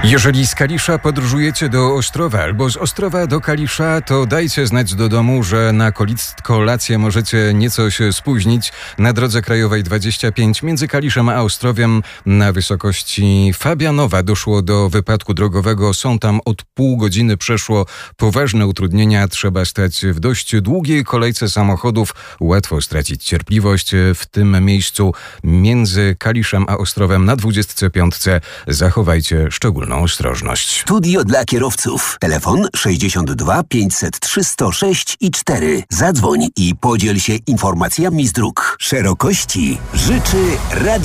Jeżeli z Kalisza podróżujecie do Ostrowa albo z Ostrowa do Kalisza, to dajcie znać do domu, że na kolację możecie nieco się spóźnić. Na drodze krajowej 25 między Kaliszem a Ostrowiem na wysokości Fabianowa doszło do wypadku drogowego. Są tam od pół godziny, przeszło poważne utrudnienia. Trzeba stać w dość długiej kolejce samochodów. Łatwo stracić cierpliwość. W tym miejscu między Kaliszem a Ostrowem na 25 zachowajcie szczególną ostrożność. Studio dla kierowców. Telefon 62 503 106 i 4. Zadzwoń i podziel się informacjami z dróg. Szerokości życzy Radio